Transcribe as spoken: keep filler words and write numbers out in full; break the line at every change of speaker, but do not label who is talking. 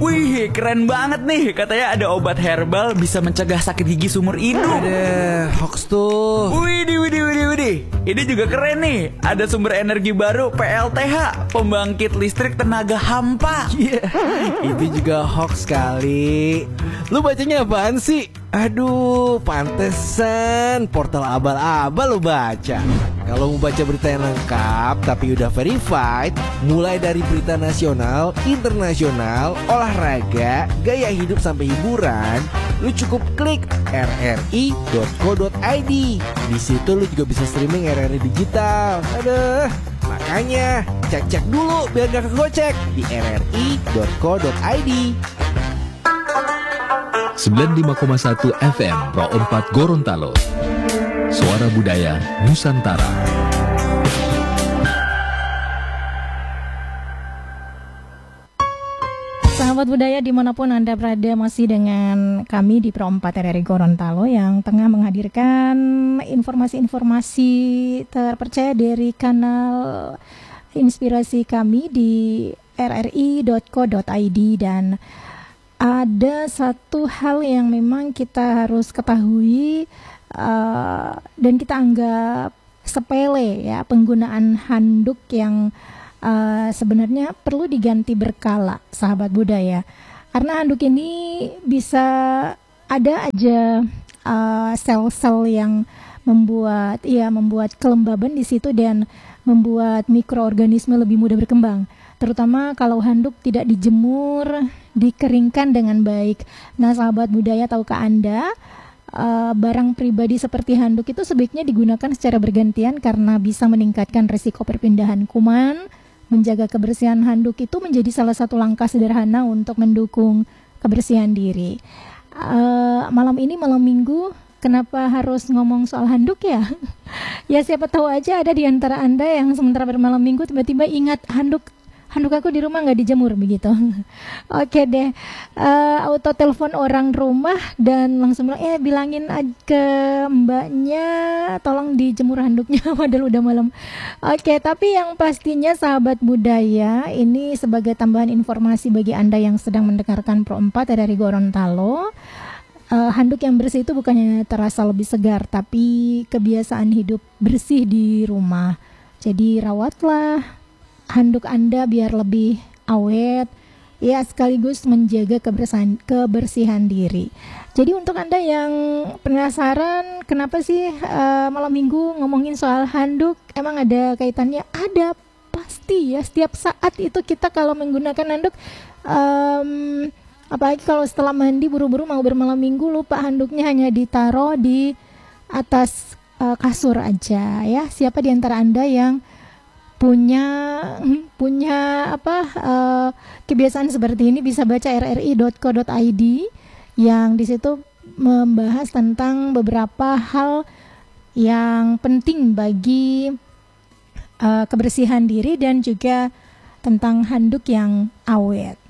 Wih, keren banget nih. Katanya ada obat herbal bisa mencegah sakit gigi seumur hidup.
Ada hoax tuh.
Widih, widih, widih, widih. Ini juga keren nih. Ada sumber energi baru P L T H, pembangkit listrik tenaga hampa.
Iya, yeah. Itu juga hoax kali. Lu bacanya apaan sih? Aduh, pantesan portal abal-abal lu baca. Kalau mau baca berita yang lengkap tapi udah verified, mulai dari berita nasional, internasional, olahraga, gaya hidup sampai hiburan, lu cukup klik r r i dot co dot i d. Di situ lu juga bisa streaming R R I digital. Aduh, makanya cek-cek dulu biar gak kegocek di r r i dot co dot i d.
sembilan puluh lima koma satu F M Pro empat Gorontalo. Suara Budaya Nusantara.
Sahabat budaya dimanapun Anda berada, masih dengan kami di Pro empat R R I Gorontalo yang tengah menghadirkan informasi-informasi terpercaya dari kanal inspirasi kami di r r i dot co dot i d. Dan ada satu hal yang memang kita harus ketahui uh, dan kita anggap sepele ya, penggunaan handuk yang uh, sebenarnya perlu diganti berkala, sahabat budaya. Karena handuk ini bisa ada aja uh, sel-sel yang membuat ya membuat kelembaban di situ dan membuat mikroorganisme lebih mudah berkembang. Terutama kalau handuk tidak dijemur, dikeringkan dengan baik. Nah, sahabat budaya, tahukah Anda, uh, barang pribadi seperti handuk itu sebaiknya digunakan secara bergantian karena bisa meningkatkan risiko perpindahan kuman. Menjaga kebersihan handuk itu menjadi salah satu langkah sederhana untuk mendukung kebersihan diri. Uh, malam ini, malam minggu, kenapa harus ngomong soal handuk ya? Ya siapa tahu aja ada di antara Anda yang sementara bermalam minggu tiba-tiba ingat handuk handuk aku di rumah nggak dijemur begitu. Oke deh, uh, auto telepon orang rumah dan langsung bilang, eh bilangin ke mbaknya tolong dijemur handuknya padahal udah malam. Oke, tapi yang pastinya sahabat budaya, ini sebagai tambahan informasi bagi Anda yang sedang mendengarkan Pro empat dari Gorontalo, uh, handuk yang bersih itu bukannya terasa lebih segar, tapi kebiasaan hidup bersih di rumah. Jadi rawatlah handuk Anda biar lebih awet, ya sekaligus menjaga kebersihan, kebersihan diri. Jadi untuk Anda yang penasaran kenapa sih uh, malam minggu ngomongin soal handuk, emang ada kaitannya? Ada, pasti ya. Setiap saat itu kita kalau menggunakan handuk, um, apalagi kalau setelah mandi buru-buru mau bermalam minggu, lupa handuknya hanya ditaruh di atas uh, kasur aja ya. Siapa di antara Anda yang punya punya apa uh, kebiasaan seperti ini? Bisa baca r r i dot co dot i d yang di situ membahas tentang beberapa hal yang penting bagi uh, kebersihan diri dan juga tentang handuk yang awet.